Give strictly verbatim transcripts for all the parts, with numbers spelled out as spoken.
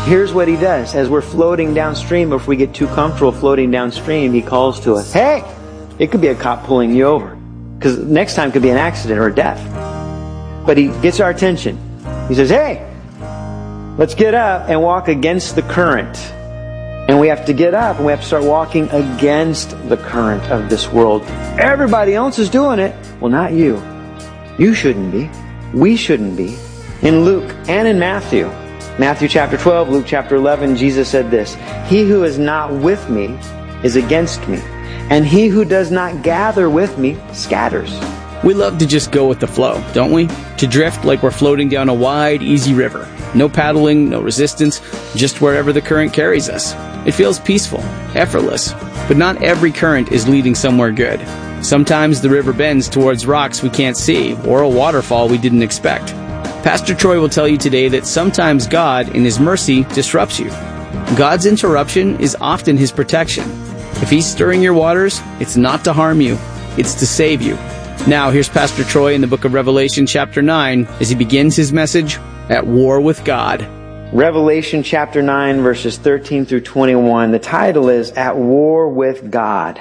here's what he does. As we're floating downstream, if we get too comfortable floating downstream, he calls to us, hey! It could be a cop pulling you over. Because next time could be an accident or a death. But he gets our attention. He says, hey, let's get up and walk against the current. And we have to get up and we have to start walking against the current of this world. Everybody else is doing it. Well, not you. You shouldn't be. We shouldn't be. In Luke and in Matthew, Matthew chapter twelve, Luke chapter eleven, Jesus said this, he who is not with me is against me, and he who does not gather with me scatters. We love to just go with the flow, don't we? To drift like we're floating down a wide, easy river. No paddling, no resistance, just wherever the current carries us. It feels peaceful, effortless, but not every current is leading somewhere good. Sometimes the river bends towards rocks we can't see, or a waterfall we didn't expect. Pastor Troy will tell you today that sometimes God, in His mercy, disrupts you. God's interruption is often His protection. If He's stirring your waters, it's not to harm you, it's to save you. Now, here's Pastor Troy in the book of Revelation chapter nine as he begins his message, At War with God. Revelation chapter nine, verses thirteen through twenty-one. The title is At War with God.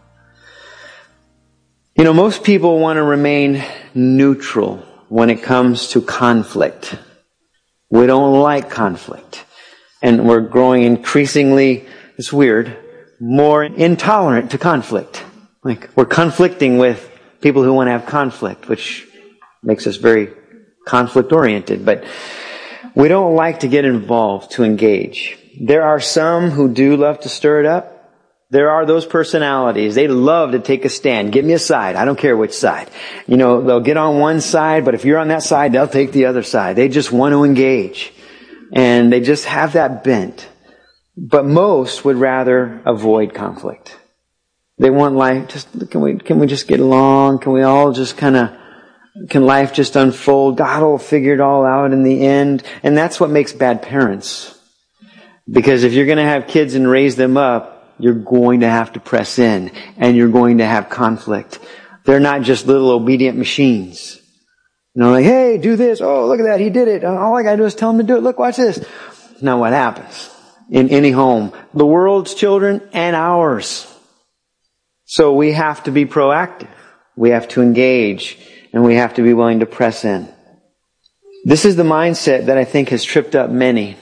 You know, most people want to remain neutral when it comes to conflict. We don't like conflict. And we're growing increasingly, it's weird, more intolerant to conflict. Like, we're conflicting with people who want to have conflict, which makes us very conflict-oriented. But we don't like to get involved, to engage. There are some who do love to stir it up. There are those personalities. They love to take a stand. Give me a side. I don't care which side. You know, they'll get on one side, but if you're on that side, they'll take the other side. They just want to engage. And they just have that bent. But most would rather avoid conflict. They want life, just, can we, can we just get along? Can we all just kind of, can life just unfold? God will figure it all out in the end. And that's what makes bad parents. Because if you're going to have kids and raise them up, you're going to have to press in and you're going to have conflict. They're not just little obedient machines. You know, like, hey, do this. Oh, look at that. He did it. All I got to do is tell him to do it. Look, watch this. Now what happens in any home? The world's children and ours. So we have to be proactive. We have to engage and we have to be willing to press in. This is the mindset that I think has tripped up many,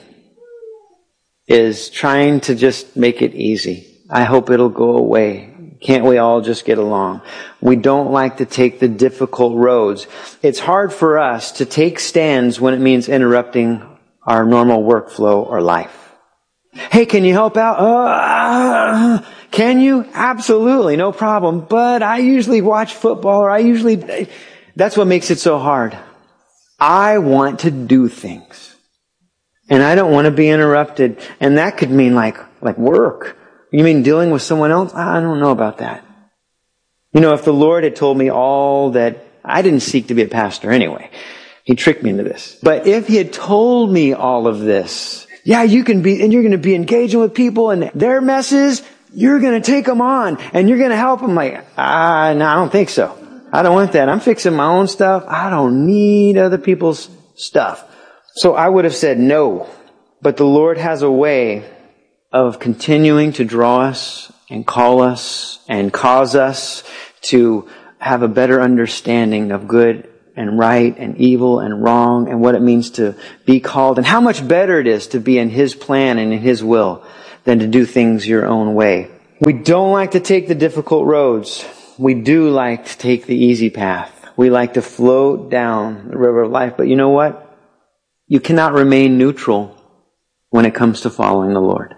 is trying to just make it easy. I hope it'll go away. Can't we all just get along? We don't like to take the difficult roads. It's hard for us to take stands when it means interrupting our normal workflow or life. Hey, can you help out? Uh, can you? Absolutely, no problem. But I usually watch football, or I usually... That's what makes it so hard. I want to do things. And I don't want to be interrupted. And that could mean like, like work. You mean dealing with someone else? I don't know about that. You know, if the Lord had told me all that, I didn't seek to be a pastor anyway. He tricked me into this. But if He had told me all of this, yeah, you can be, and you're going to be engaging with people and their messes, you're going to take them on and you're going to help them. Like, ah, no, I don't think so. I don't want that. I'm fixing my own stuff. I don't need other people's stuff. So I would have said no. But the Lord has a way of continuing to draw us and call us and cause us to have a better understanding of good and right and evil and wrong and what it means to be called and how much better it is to be in His plan and in His will than to do things your own way. We don't like to take the difficult roads. We do like to take the easy path. We like to float down the river of life. But you know what? You cannot remain neutral when it comes to following the Lord.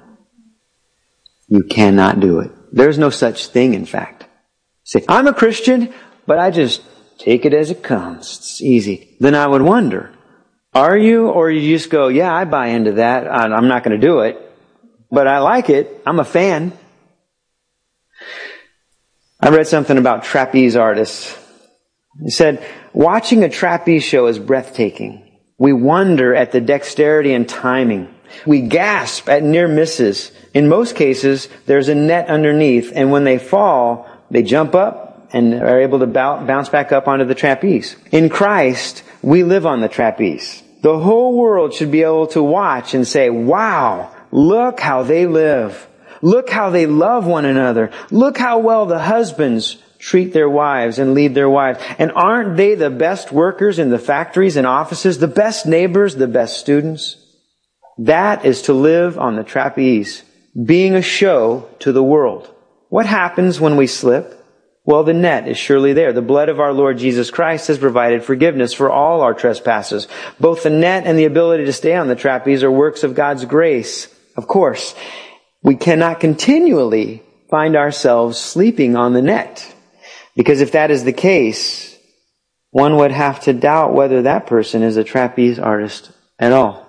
You cannot do it. There's no such thing, in fact. Say, I'm a Christian, but I just take it as it comes. It's easy. Then I would wonder, are you, or you just go, yeah, I buy into that. I'm not going to do it, but I like it. I'm a fan. I read something about trapeze artists. It said, watching a trapeze show is breathtaking. We wonder at the dexterity and timing. We gasp at near misses. In most cases, there's a net underneath, and when they fall, they jump up and are able to bounce back up onto the trapeze. In Christ, we live on the trapeze. The whole world should be able to watch and say, wow, look how they live. Look how they love one another. Look how well the husbands treat their wives and lead their wives. And aren't they the best workers in the factories and offices, the best neighbors, the best students? That is to live on the trapeze, being a show to the world. What happens when we slip? Well, the net is surely there. The blood of our Lord Jesus Christ has provided forgiveness for all our trespasses. Both the net and the ability to stay on the trapeze are works of God's grace. Of course, we cannot continually find ourselves sleeping on the net. Because if that is the case, one would have to doubt whether that person is a trapeze artist at all.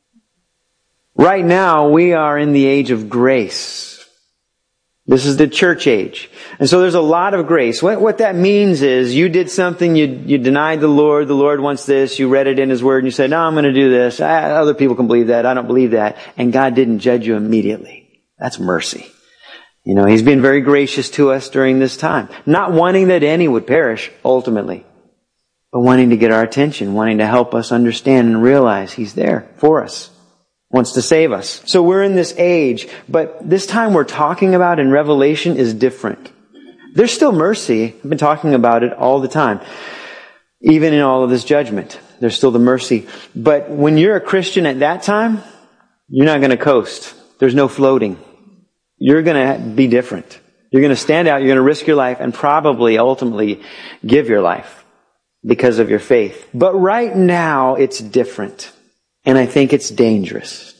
Right now, we are in the age of grace. This is the church age. And so there's a lot of grace. What, what that means is you did something, you, you denied the Lord, the Lord wants this, you read it in His Word, and you said, no, I'm going to do this. I, other people can believe that, I don't believe that. And God didn't judge you immediately. That's mercy. You know, He's been very gracious to us during this time. Not wanting that any would perish, ultimately. But wanting to get our attention, wanting to help us understand and realize He's there for us. Wants to save us. So we're in this age, but this time we're talking about in Revelation is different. There's still mercy. I've been talking about it all the time. Even in all of this judgment, there's still the mercy. But when you're a Christian at that time, you're not going to coast. There's no floating. You're going to be different. You're going to stand out, you're going to risk your life, and probably ultimately give your life because of your faith. But right now, it's different. And I think it's dangerous.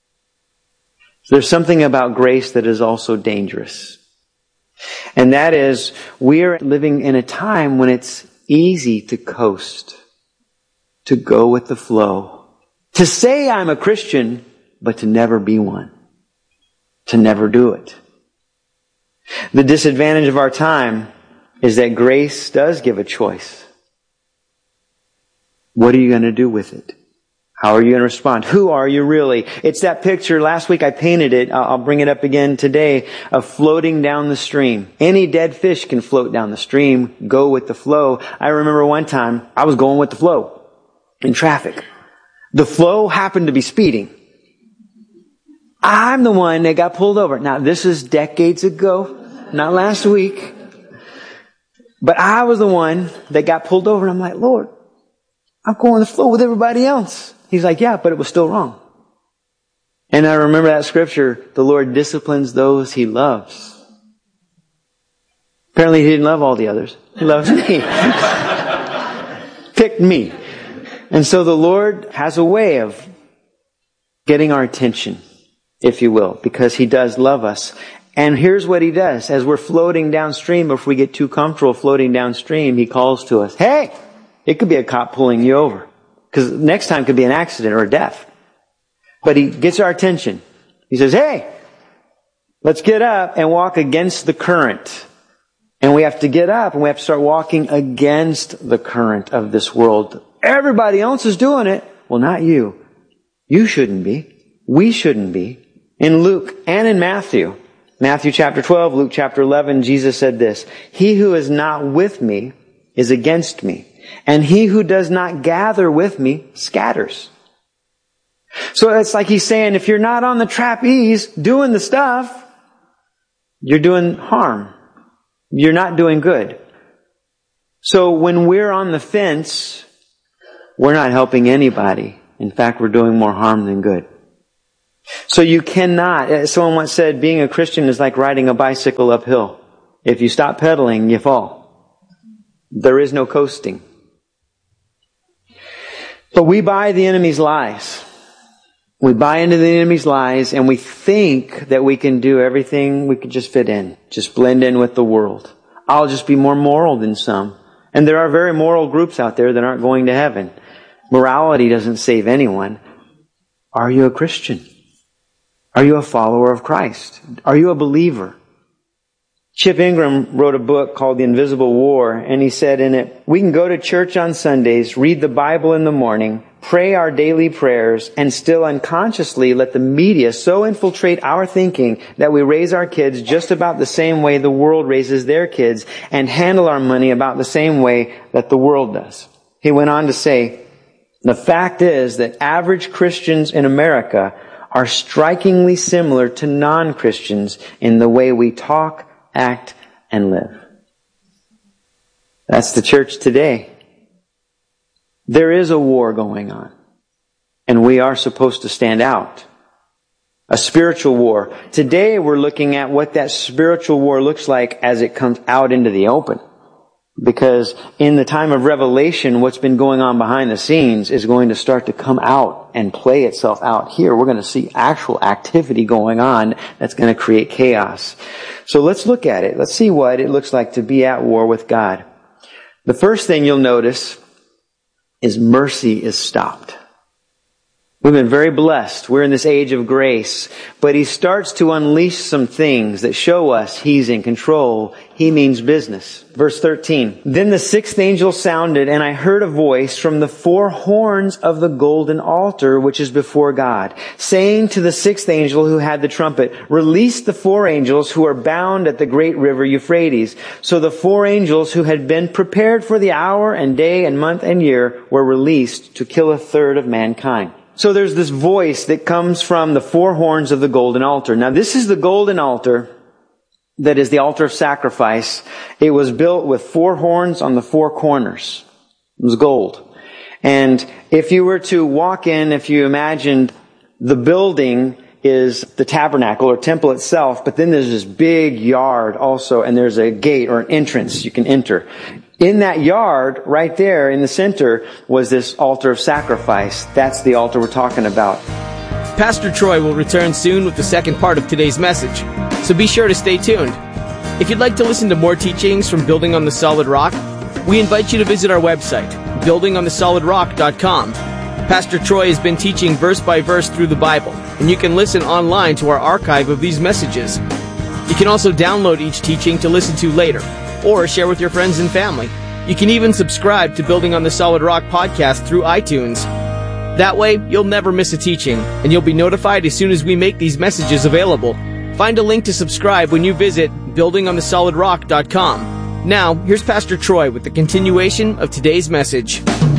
There's something about grace that is also dangerous. And that is, we are living in a time when it's easy to coast, to go with the flow, to say I'm a Christian, but to never be one, to never do it. The disadvantage of our time is that grace does give a choice. What are you going to do with it? How are you going to respond? Who are you really? It's that picture. Last week I painted it. I'll bring it up again today of floating down the stream. Any dead fish can float down the stream, go with the flow. I remember one time I was going with the flow in traffic. The flow happened to be speeding. I'm the one that got pulled over. Now this is decades ago, not last week. But I was the one that got pulled over. I'm like, Lord, I'm going with the flow with everybody else. He's like, yeah, but it was still wrong. And I remember that scripture, the Lord disciplines those He loves. Apparently He didn't love all the others. He loves me. Picked me. And so the Lord has a way of getting our attention, if you will, because He does love us. And here's what He does. As we're floating downstream, if we get too comfortable floating downstream, He calls to us, hey! It could be a cop pulling you over. Because next time could be an accident or a death. But He gets our attention. He says, hey, let's get up and walk against the current. And we have to get up and we have to start walking against the current of this world. Everybody else is doing it. Well, not you. You shouldn't be. We shouldn't be. In Luke and in Matthew, Matthew chapter twelve, Luke chapter eleven, Jesus said this, he who is not with me is against me. And he who does not gather with me scatters. So it's like He's saying, if you're not on the trapeze doing the stuff, you're doing harm. You're not doing good. So when we're on the fence, we're not helping anybody. In fact, we're doing more harm than good. So you cannot, someone once said, being a Christian is like riding a bicycle uphill. If you stop pedaling, you fall. There is no coasting. But we buy the enemy's lies. We buy into the enemy's lies and we think that we can do everything, we can just fit in, just blend in with the world. I'll just be more moral than some. And there are very moral groups out there that aren't going to heaven. Morality doesn't save anyone. Are you a Christian? Are you a follower of Christ? Are you a believer? Chip Ingram wrote a book called The Invisible War, and he said in it, we can go to church on Sundays, read the Bible in the morning, pray our daily prayers, and still unconsciously let the media so infiltrate our thinking that we raise our kids just about the same way the world raises their kids and handle our money about the same way that the world does. He went on to say, The fact is that average Christians in America are strikingly similar to non-Christians in the way we talk, act, and live. That's the church today. There is a war going on, and we are supposed to stand out. A spiritual war. Today we're looking at what that spiritual war looks like as it comes out into the open. Because in the time of Revelation, what's been going on behind the scenes is going to start to come out and play itself out here. We're going to see actual activity going on that's going to create chaos. So let's look at it. Let's see what it looks like to be at war with God. The first thing you'll notice is mercy is stopped. We've been very blessed. We're in this age of grace. But He starts to unleash some things that show us He's in control. He means business. Verse thirteen. Then the sixth angel sounded, and I heard a voice from the four horns of the golden altar, which is before God, saying to the sixth angel who had the trumpet, release the four angels who are bound at the great river Euphrates. So the four angels who had been prepared for the hour and day and month and year were released to kill a third of mankind. So there's this voice that comes from the four horns of the golden altar. Now this is the golden altar that is the altar of sacrifice. It was built with four horns on the four corners. It was gold. And if you were to walk in, if you imagined the building is the tabernacle or temple itself, but then there's this big yard also, and there's a gate or an entrance you can enter. In that yard, right there in the center, was this altar of sacrifice. That's the altar we're talking about. Pastor Troy will return soon with the second part of today's message, so be sure to stay tuned. If you'd like to listen to more teachings from Building on the Solid Rock, we invite you to visit our website, building on the solid rock dot com. Pastor Troy has been teaching verse by verse through the Bible, and you can listen online to our archive of these messages. You can also download each teaching to listen to later, or share with your friends and family. You can even subscribe to Building on the Solid Rock podcast through iTunes. That way, you'll never miss a teaching, and you'll be notified as soon as we make these messages available. Find a link to subscribe when you visit building on the solid rock dot com. Now, here's Pastor Troy with the continuation of today's message.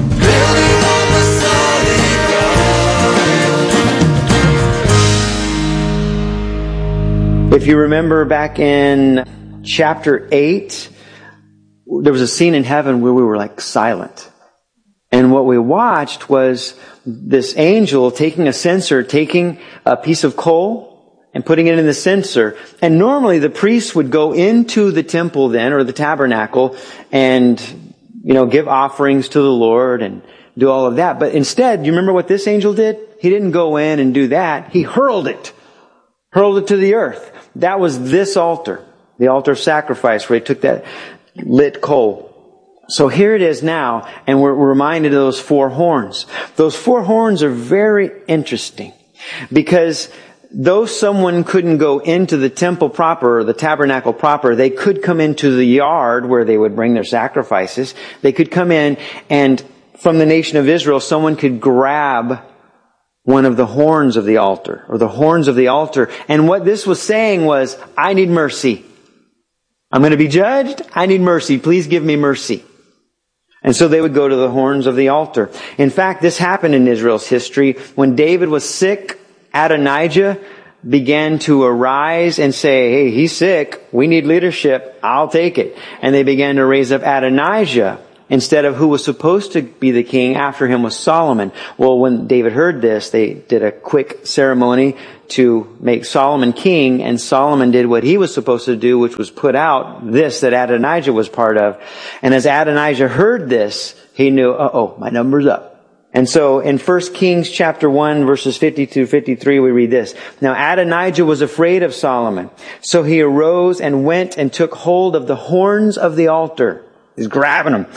If you remember back in chapter eight, there was a scene in heaven where we were like silent. And what we watched was this angel taking a censer, taking a piece of coal and putting it in the censer. And normally the priest would go into the temple then, or the tabernacle, and, you know, give offerings to the Lord and do all of that. But instead, you remember what this angel did? He didn't go in and do that. He hurled it. Hurled it to the earth. That was this altar. The altar of sacrifice, where he took that lit coal. So here it is now, and we're reminded of those four horns. Those four horns are very interesting, because though someone couldn't go into the temple proper, or the tabernacle proper, they could come into the yard where they would bring their sacrifices. They could come in, and from the nation of Israel, someone could grab one of the horns of the altar, or the horns of the altar. And what this was saying was, I need mercy. I'm going to be judged. I need mercy. Please give me mercy. And so they would go to the horns of the altar. In fact, this happened in Israel's history. When David was sick, Adonijah began to arise and say, hey, he's sick. We need leadership. I'll take it. And they began to raise up Adonijah instead of who was supposed to be the king. After him was Solomon. Well, when David heard this, they did a quick ceremony to make Solomon king, and Solomon did what he was supposed to do, which was put out this that Adonijah was part of. And as Adonijah heard this, he knew, uh-oh, my number's up. And so in First Kings chapter one, verses fifty to fifty-three, we read this. Now Adonijah was afraid of Solomon, so he arose and went and took hold of the horns of the altar. He's grabbing them.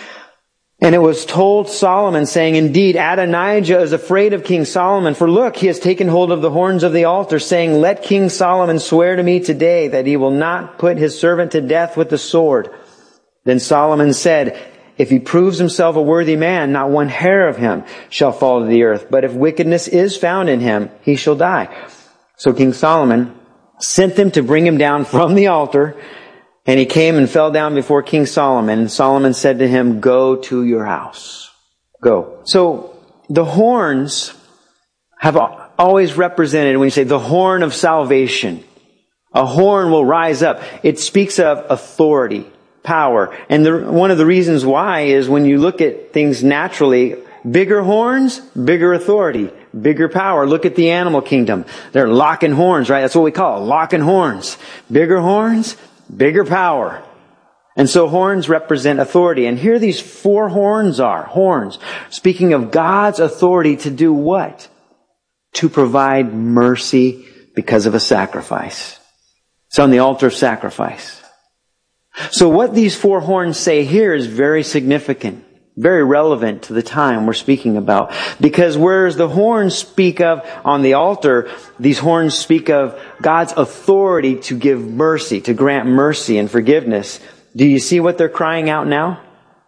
And it was told Solomon, saying, indeed, Adonijah is afraid of King Solomon. For look, he has taken hold of the horns of the altar, saying, let King Solomon swear to me today that he will not put his servant to death with the sword. Then Solomon said, if he proves himself a worthy man, not one hair of him shall fall to the earth. But if wickedness is found in him, he shall die. So King Solomon sent them to bring him down from the altar. And he came and fell down before King Solomon. And Solomon said to him, go to your house. go. So the horns have always represented, when you say the horn of salvation, a horn will rise up. It speaks of authority, power. And the, one of the reasons why is when you look at things naturally, bigger horns, bigger authority, bigger power. Look at the animal kingdom. They're locking horns, right? That's what we call it, locking horns. Bigger horns, bigger power. And so horns represent authority. And here these four horns are. Horns. Speaking of God's authority to do what? To provide mercy because of a sacrifice. It's on the altar of sacrifice. So what these four horns say here is very significant. Very relevant to the time we're speaking about. Because whereas the horns speak of, on the altar, these horns speak of God's authority to give mercy, to grant mercy and forgiveness. Do you see what they're crying out now?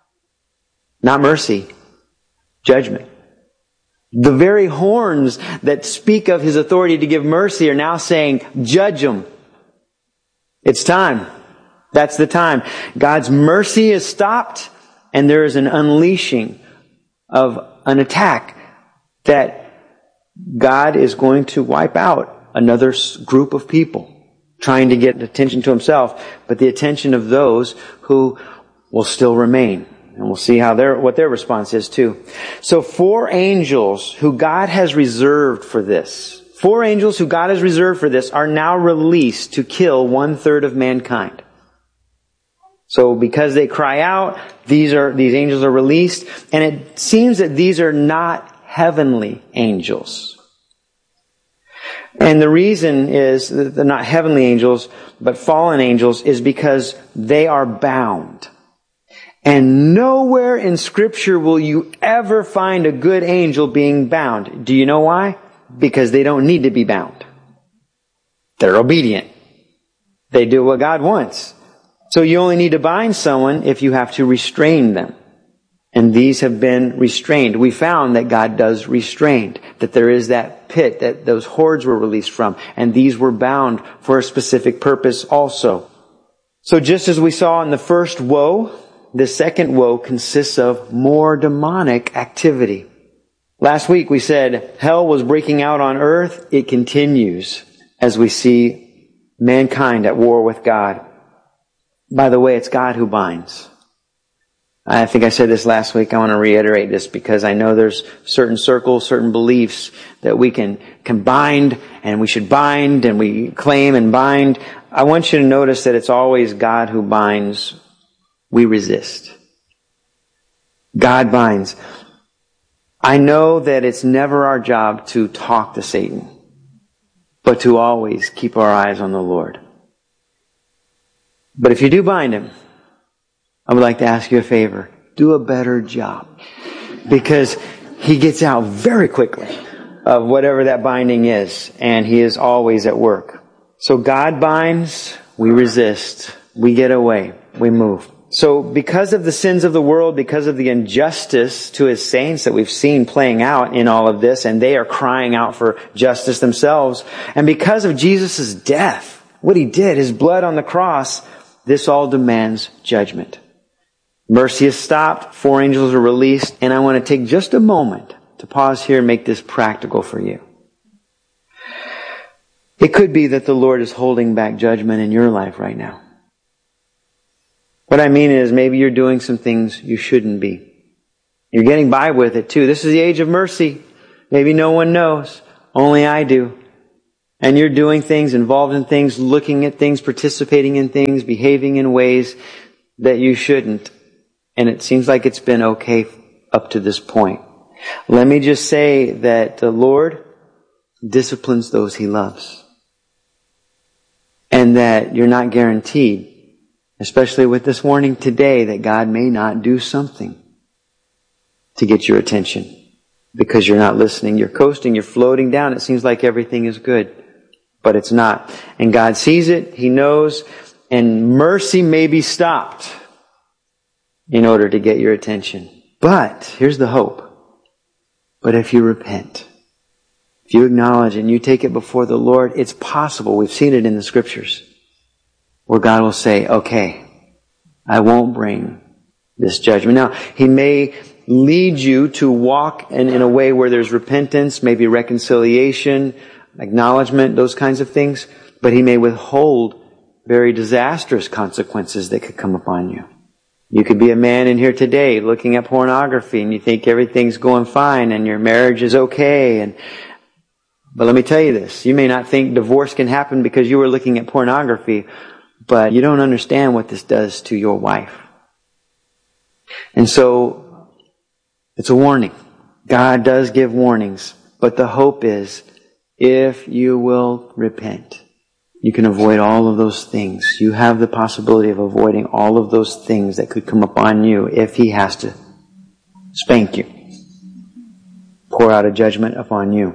Not mercy. Judgment. The very horns that speak of His authority to give mercy are now saying, judge them. It's time. That's the time. God's mercy is stopped, and there is an unleashing of an attack that God is going to wipe out another group of people trying to get attention to Himself, but the attention of those who will still remain. And we'll see how their, what their response is too. So four angels who God has reserved for this, four angels who God has reserved for this are now released to kill one third of mankind. So because they cry out, these are, these angels are released, and it seems that these are not heavenly angels. And the reason is that they're not heavenly angels, but fallen angels, is because they are bound. And nowhere in Scripture will you ever find a good angel being bound. Do you know why? Because they don't need to be bound. They're obedient. They do what God wants. So you only need to bind someone if you have to restrain them. And these have been restrained. We found that God does restrain, that there is that pit that those hordes were released from, and these were bound for a specific purpose also. So just as we saw in the first woe, the second woe consists of more demonic activity. Last week we said hell was breaking out on earth. It continues as we see mankind at war with God. By the way, it's God who binds. I think I said this last week. I want to reiterate this because I know there's certain circles, certain beliefs that we can, can bind, and we should bind, and we claim and bind. I want you to notice that it's always God who binds. We resist. God binds. I know that it's never our job to talk to Satan, but to always keep our eyes on the Lord. But if you do bind him, I would like to ask you a favor. Do a better job. Because he gets out very quickly of whatever that binding is. And he is always at work. So God binds, we resist, we get away, we move. So because of the sins of the world, because of the injustice to His saints that we've seen playing out in all of this, and they are crying out for justice themselves, and because of Jesus' death, what He did, His blood on the cross, this all demands judgment. Mercy is stopped, four angels are released, and I want to take just a moment to pause here and make this practical for you. It could be that the Lord is holding back judgment in your life right now. What I mean is maybe you're doing some things you shouldn't be. You're getting by with it too. This is the age of mercy. Maybe no one knows. Only I do. And you're doing things, involved in things, looking at things, participating in things, behaving in ways that you shouldn't. And it seems like it's been okay up to this point. Let me just say that the Lord disciplines those He loves. And that you're not guaranteed, especially with this warning today, that God may not do something to get your attention. Because you're not listening. You're coasting. You're floating down. It seems like everything is good. But it's not. And God sees it. He knows. And mercy may be stopped in order to get your attention. But here's the hope. But if you repent, if you acknowledge and you take it before the Lord, it's possible. We've seen it in the Scriptures. Where God will say, okay, I won't bring this judgment. Now, He may lead you to walk in, in a way where there's repentance, maybe reconciliation, acknowledgement, those kinds of things. But He may withhold very disastrous consequences that could come upon you. You could be a man in here today looking at pornography and you think everything's going fine and your marriage is okay. And But let me tell you this. You may not think divorce can happen because you were looking at pornography, but you don't understand what this does to your wife. And so, it's a warning. God does give warnings, but the hope is, if you will repent, you can avoid all of those things. You have the possibility of avoiding all of those things that could come upon you if He has to spank you, pour out a judgment upon you.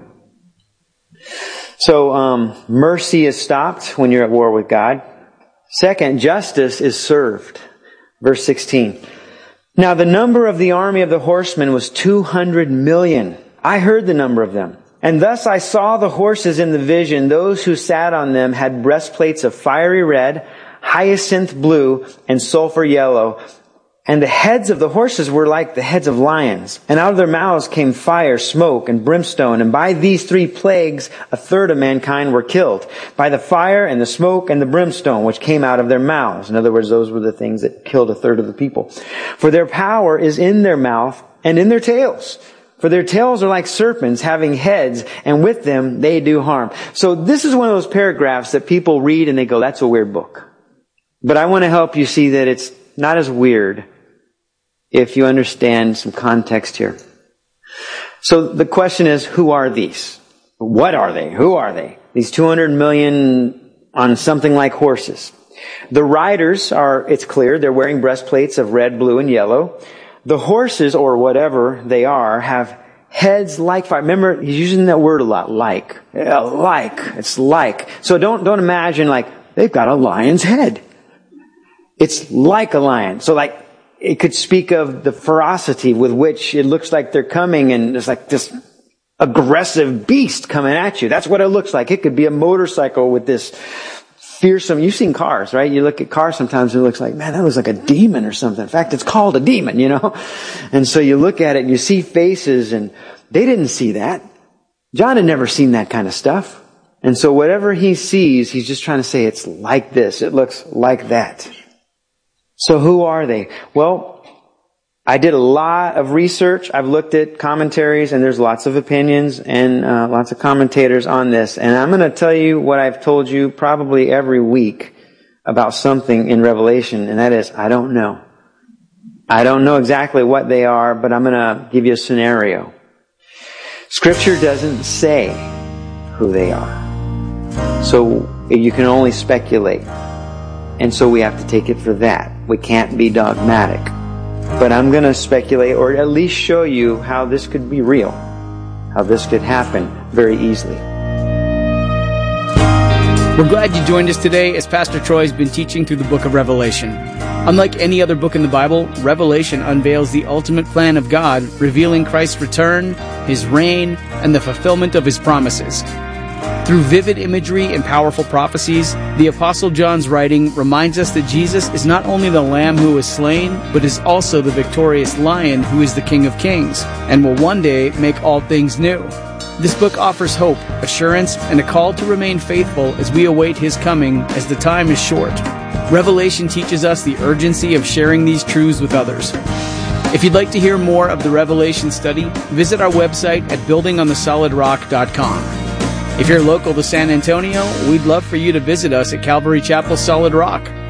So, um, mercy is stopped when you're at war with God. Second, justice is served. Verse sixteen. Now the number of the army of the horsemen was two hundred million. I heard the number of them. And thus I saw the horses in the vision. Those who sat on them had breastplates of fiery red, hyacinth blue, and sulfur yellow. And the heads of the horses were like the heads of lions. And out of their mouths came fire, smoke, and brimstone. And by these three plagues, a third of mankind were killed. By the fire and the smoke and the brimstone, which came out of their mouths. In other words, those were the things that killed a third of the people. For their power is in their mouth and in their tails. For their tails are like serpents having heads, and with them they do harm. So this is one of those paragraphs that people read and they go, that's a weird book. But I want to help you see that it's not as weird if you understand some context here. So the question is, who are these? What are they? Who are they? These two hundred million on something like horses. The riders are, it's clear, they're wearing breastplates of red, blue, and yellow. The horses, or whatever they are, have heads like fire. Remember, he's using that word a lot, like. Yeah, like. It's like. So don't, don't imagine like, they've got a lion's head. It's like a lion. So like, it could speak of the ferocity with which it looks like they're coming, and it's like this aggressive beast coming at you. That's what it looks like. It could be a motorcycle with this fearsome, you've seen cars, right? You look at cars sometimes and it looks like, man, that looks like a demon or something. In fact, it's called a demon, you know? And so you look at it and you see faces, and they didn't see that. John had never seen that kind of stuff. And so whatever he sees, he's just trying to say it's like this. It looks like that. So who are they? Well, I did a lot of research. I've looked at commentaries, and there's lots of opinions and uh, lots of commentators on this. And I'm going to tell you what I've told you probably every week about something in Revelation, and that is, I don't know. I don't know exactly what they are, but I'm going to give you a scenario. Scripture doesn't say who they are. So you can only speculate. And so we have to take it for that. We can't be dogmatic. But I'm going to speculate, or at least show you how this could be real. How this could happen very easily. We're glad you joined us today as Pastor Troy has been teaching through the book of Revelation. Unlike any other book in the Bible, Revelation unveils the ultimate plan of God, revealing Christ's return, His reign, and the fulfillment of His promises. Through vivid imagery and powerful prophecies, the Apostle John's writing reminds us that Jesus is not only the Lamb who was slain, but is also the victorious Lion who is the King of Kings, and will one day make all things new. This book offers hope, assurance, and a call to remain faithful as we await His coming, as the time is short. Revelation teaches us the urgency of sharing these truths with others. If you'd like to hear more of the Revelation study, visit our website at building on the solid rock dot com. If you're local to San Antonio, we'd love for you to visit us at Calvary Chapel Solid Rock.